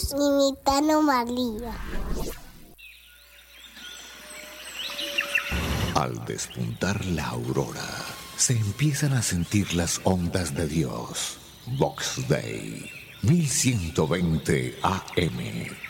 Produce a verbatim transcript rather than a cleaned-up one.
Imitando María. Al despuntar la aurora, se empiezan a sentir las ondas de Dios. Vox Dei, mil ciento veinte A M.